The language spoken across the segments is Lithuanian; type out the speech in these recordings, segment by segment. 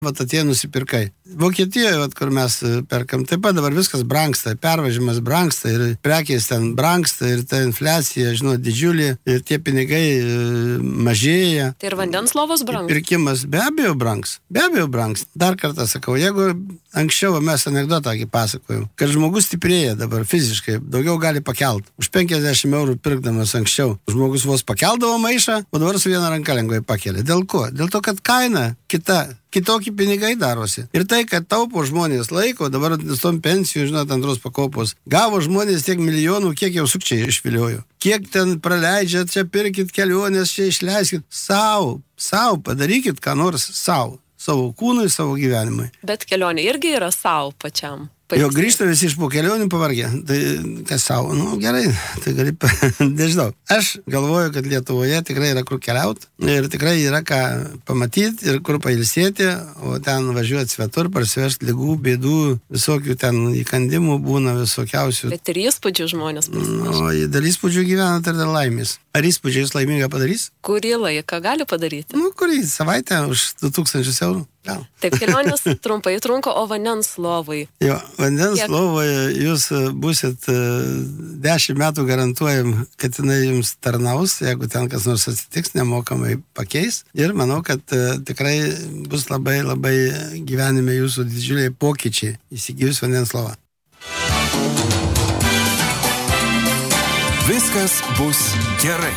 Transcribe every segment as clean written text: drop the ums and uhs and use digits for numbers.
vat atėjo nusipirkai. Vokietijoje, vat, kur mes perkam, taip pat dabar viskas brangsta, pervažiavimas brangsta ir prekės ten brangsta ir ta infliacija, didžiulė ir tie pinigai mažėja. Tai ir vandens lovos brangs? Pirkimas be abejo brangs. Dar kartą sakau, jeigu anksčiau mes anekdotą pasakojom, kad žmogus stiprėja dabar fiziškai, daugiau gali pakelt. Už 50 eurų pirkdamas anksčiau žmogus vos pakeldavo maišą, o dabar su viena ranka lengvai pakelia. Dėl ko? Dėl to, kad kaina kitokie pinigai darosi. Ir tai, kad taupo žmonės laiko, dabar tom pensijų, antros pakopos, gavo žmonės tiek milijonų, kiek jau sukčiai išviliojo. Kiek ten praleidžia, čia pirkit kelionės, čia išleiskit. Sau, padarykit ką nors savo kūnui, savo gyvenimui. Bet kelionė irgi yra sau pačiam. Jo grįžta visi iš po kelionių pavargę. Tai kas savo? Gerai, tai gali, nežinau. Aš galvoju, kad Lietuvoje tikrai yra kur keliauti ir tikrai yra ką pamatyti ir kur pailsėti, o ten važiuoti svetur, parsivežti ligų, bėdų, visokių ten įkandimų būna visokiausių. Bet ir įspūdžių žmonės pasiveža. Dėl įspūdžių gyvena ir dėl laimės. Ar įspūdžiais laimingą padarys? Kurį laiką gali padaryti? Kurį savaitę už 2000 eurų. Gal. Taip, kelionės trumpai trunka, o vandens lovai? Jo, vandens lovoje jūs busit 10 metų garantuojam, kad jinai jums tarnaus, jeigu ten kas nors atsitiks, nemokamai pakeis. Ir manau, kad tikrai bus labai, labai gyvenime jūsų didžiuliai pokyčiai įsigijus vandens lovą. Viskas bus gerai.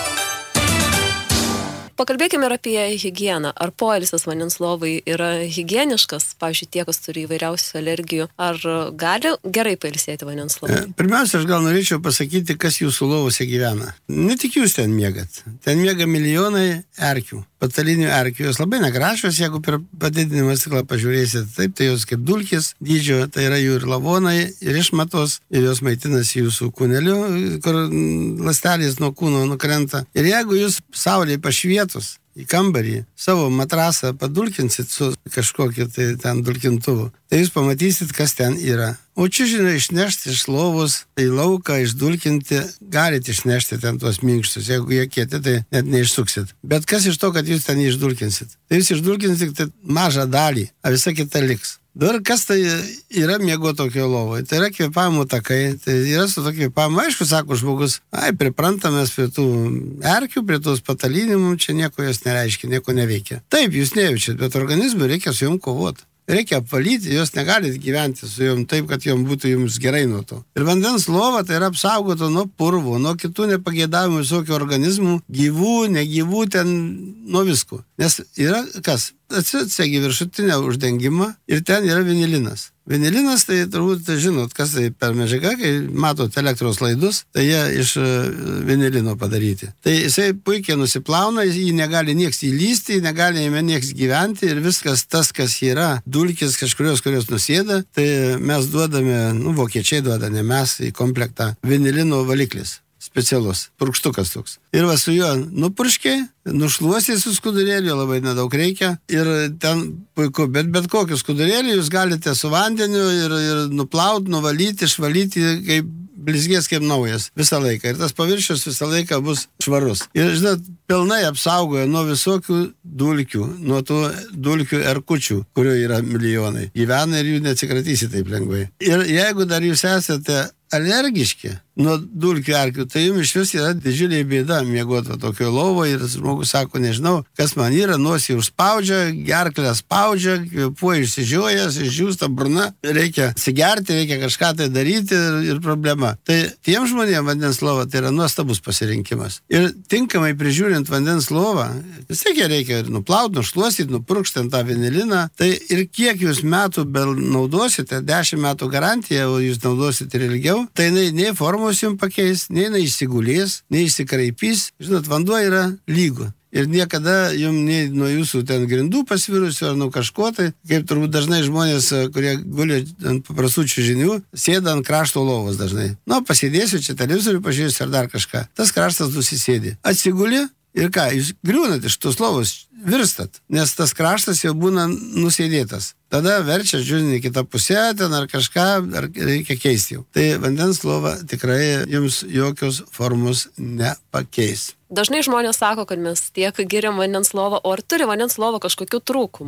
Pakalbėkime ir apie higieną. Ar poilsis vandens lovai yra higieniškas? Pavyzdžiui, tie, kas turi įvairiausių alergijų. Ar gali gerai pailsėti vandens lovai? Pirmiausia, aš gal norėčiau pasakyti, kas jūsų lovose gyvena. Ne tik jūs ten miegat. Ten miega milijonai erkių. Patalinių erkių. Jos labai negražios, jeigu per padidinimą stiklą pažiūrėsit. Taip, tai jos kaip dulkės dydžio, tai yra jų ir lavonai, ir išmatos, ir jos maitinasi jūsų kūneliu, kur ląstelės nuo kūno nukrenta. Ir jeigu jūs saulėje pašvietus į kambarį savo matrasą padulkinsit su kažkokiu tai ten dulkintuvu, tai jūs pamatysit, kas ten yra. O čia, išnešti iš lovos į lauką, išdulkinti, galite išnešti ten tuos minkštus. Jeigu jie kieti, tai net neišsuksit. Bet kas iš to, kad jūs ten neišdulkinsit? Tai jūs išdulkinsit tik mažą dalį, o visa kita liks. Dabar kas tai yra miego tokio lovoje? Tai yra kvėpavimo takai, tai yra su to kvėpavimu. Aišku, sako žmogus, priprantamės prie tų erkių, prie tos patalinimų, čia nieko jos nereiškia, nieko neveikia. Taip, jūs nejaučiat, bet organizmui reikia su jom kovoti. Reikia apvalyti, jos negalit gyventi su jom taip, kad jom būtų jums gerai nuo to. Ir vandens lova tai yra apsaugota nuo purvo, nuo kitų nepageidavimų visokių organizmų, gyvų, negyvų, ten nuo visko. Nes yra kas? Atsisegi viršutinę uždengimą ir ten yra vinilinas. Vinilinas, tai turbūt žinot, kas tai per medžiaga, kai matot elektros laidus, tai jie iš vinilino padaryti. Tai jisai puikiai nusiplauna, jį negali nieks įlysti, negali jame nieks gyventi ir viskas tas, kas yra dulkis kurios nusėda, tai mes duodame, vokiečiai duoda, ne mes, į komplektą vinilino valiklis. Specialus, purkštukas toks. Ir va su juo nupurškiai, nušluosiai su skudurėliu, labai nedaug reikia. Ir ten puiku, bet kokiu skudurėliu jūs galite su vandeniu ir nuplauti, nuvalyti, išvalyti, kaip blizgės kaip naujas visą laiką. Ir tas paviršius visą laiką bus švarus. Ir, žinot, pilnai apsaugoja nuo visokių dulkių, nuo tų dulkių erkučių, kurių yra milijonai. Gyvena ir jų neatsikratysite taip lengvai. Ir jeigu dar jūs esate alergiški nuo dulkių erkių, tai jums iš vis yra didžiulė bėda miegoti tokio lovo ir žmogus sako, nežinau, kas man yra, nosį užspaudžia, gerklę spaudžia, kvėpuoja išsižiojęs, išdžiūsta burna, reikia sigerti, reikia kažką tai daryti ir problema. Tai tiem žmonėms vandens lova tai yra nuostabus pasirinkimas. Ir tinkamai prižiūrint vandens lovą, vis tiek reikia ir nuplauti, nušluosyti, nupurkšti tą viniliną, tai ir kiek jūs metų naudosite, 10 metų garantija, o jūs naudosite ir ilgiau, tai nei formos jums pakeis, nei išsigulės, nei išsikraipys. Žinot, vanduo yra lygu. Ir niekada jums nei nuo jūsų ten grindų pasvirusių ar nuo kažko, tai kaip turbūt dažnai žmonės, kurie guli ant paprastų čiužinių, sėda ant krašto lovos dažnai. Pasėdėsiu čia televizorių, pažiūrėsiu ar dar kažką. Tas kraštas nusisėdė. Atsiguli ir ką, jūs griūnat iš tos lovos, virstat, nes tas kraštas jau būna nusėdėtas. Tada verčia žiūrinį kitą pusę, ten ar kažką, ar reikia keisti jau. Tai vandens lova tikrai jums jokios formos nepakeis. Dažnai žmonės sako, kad mes tiek geriam vandens lovą, o ar turi vandens lova kažkokių trūkumų?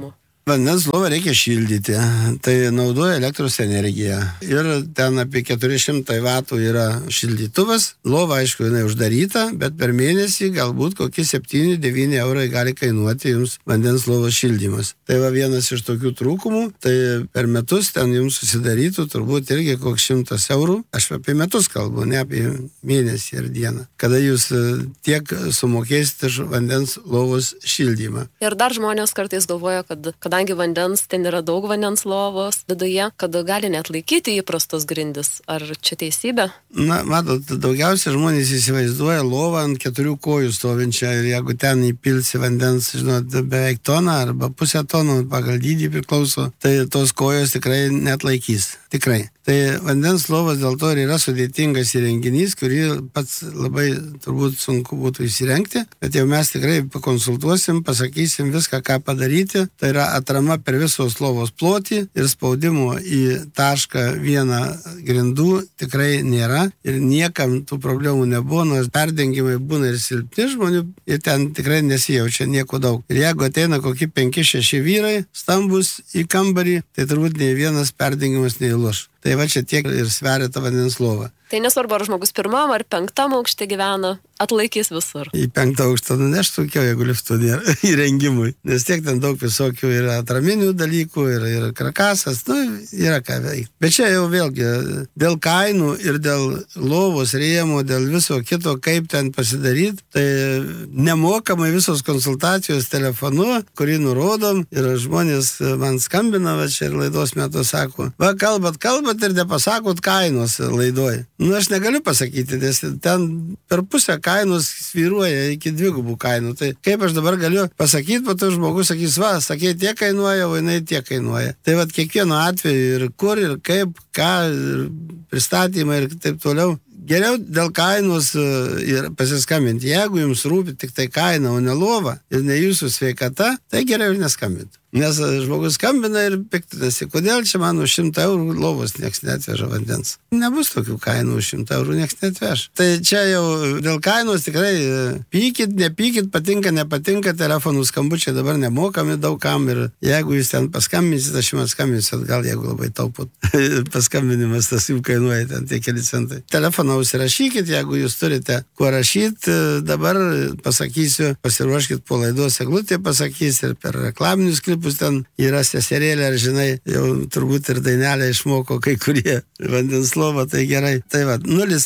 Vandens lovą reikia šildyti, tai naudoja elektros energiją. Ir ten apie 400 vatų yra šildytuvas. Lova, aišku, jinai uždaryta, bet per mėnesį galbūt kokie 7-9 eurai gali kainuoti jums vandens lovos šildymas. Tai va vienas iš tokių trūkumų, tai per metus ten jums susidarytų turbūt irgi koks 100 eurų. Aš apie metus kalbu, ne apie mėnesį ar dieną. Kada jūs tiek sumokėsite už vandens lovos šildymą. Ir dar žmonės kartais galvoja, kad kadangi vandens, ten yra daug vandens lovos viduje, kad gali net laikyti įprastos grindis. Ar čia teisybė? Na, matot, daugiausiai žmonės įsivaizduoja lovą ant 4 kojų stovinčią ir jeigu ten įpilsi vandens, žinot, beveik toną arba pusę tono, pagal dydį priklauso, tai tos kojos tikrai net laikys. Tikrai. Tai vandens lovas dėl to ir yra sudėtingas įrenginys, kurį pats labai turbūt sunku būtų įsirengti, bet jau mes tikrai pakonsultuosim, pasakysim viską, ką padaryti. Tai yra atrama per visos lovos plotį ir spaudimo į tašką vieną grindų tikrai nėra ir niekam tų problemų nebuvo, nors perdengimai būna ir silpni žmonių ir ten tikrai nesijaučia nieko daug. Ir jeigu ateina kokie 5-6 vyrai stambus į kambarį, tai turbūt nei vienas perdengimas neįluš. Tai va čia tiek ir sveria tą vandens lovą. Tai nesvarbu, ar žmogus 1. ar 5. aukšte gyvena, atlaikys visur. Į 5. aukštą neštukiau, jeigu liftų nėra įrengimui. Nes tiek ten daug visokių yra atraminių dalykų, ir karkasas, yra ką veikti. Bet čia jau vėlgi, dėl kainų ir dėl lovos rėmų, dėl viso kito, kaip ten pasidaryti, tai nemokamai visos konsultacijos telefonu, kurį nurodom, ir žmonės man skambina, va čia ir laidos metu sako, va kalbat ir nepasakot kainos laidoj. Aš negaliu pasakyti, nes ten per pusę kainos svyruoja iki 2 kainų. Tai kaip aš dabar galiu pasakyti, po to žmogus sakys, va, sakė, tiek kainuoja, o jinai tiek kainuoja. Tai va kiekvieno atveju ir kur, ir kaip, ką, ir pristatymai ir taip toliau. Geriau dėl kainos ir pasiskambinti. Jeigu jums rūpi tik tai kaina, o ne lova ir ne jūsų sveikata, tai geriau ir neskambinti. Nes žmogus skambina ir piktinasi, kodėl čia man už 100 eurų lovos nieks neatveža vandens. Nebus tokių kainų už 100 eurų, nieks neatveš. Tai čia jau dėl kainos tikrai pykit, nepykit, patinka, nepatinka, telefonų skambučiai dabar nemokami daugam ir jeigu jūs ten paskambinsit, aš jums skambinsiu atgal, jeigu labai taupot. Paskambinimas tas jums kainuoja ten tie keli centai. Telefoną užsirašykit, jeigu jūs turite kuo rašyti, dabar pasakysiu, pasiruoškit po laidos eglutė, pasakys ir per reklaminius klipus ten yra seserėlė, ar žinai, jau turbūt ir dainelę išmoko kai kurie vandens lovą, tai gerai. Tai va,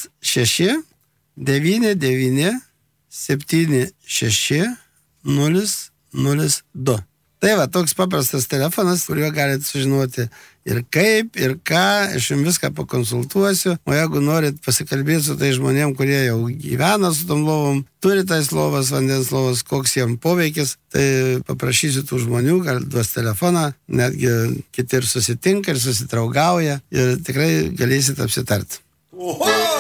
06 99 76 002. Tai va, toks paprastas telefonas, kuriuo galite sužinoti ir kaip, ir ką, aš jums viską pakonsultuosiu, o jeigu norit pasikalbėti su tai žmonėm, kurie jau gyvena su tom lovom, turi tais lovas, vandens lovas, koks jiem poveikis, tai paprašysiu tų žmonių, gal duos telefoną, netgi kiti ir susitinka, ir susitraugauja, ir tikrai galėsit apsitarti.